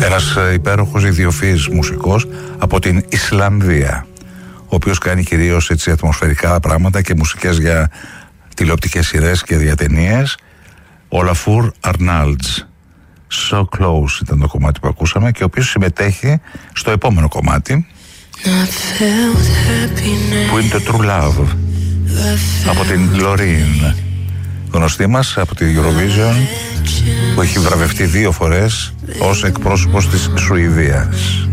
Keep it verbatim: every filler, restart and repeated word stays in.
Ένας υπέροχος ιδιοφυής μουσικός από την Ισλανδία, ο οποίος κάνει κυρίως έτσι ατμοσφαιρικά πράγματα και μουσικές για τηλεοπτικές σειρές και διατενίες. Ο Λαφούρ Αρνάλτς, So Close ήταν το κομμάτι που ακούσαμε, και ο οποίος συμμετέχει στο επόμενο κομμάτι που είναι το True Love από την Loreen, γνωστή μας από τη Eurovision, που έχει βραβευτεί δύο φορές ως εκπρόσωπος της Σουηδίας.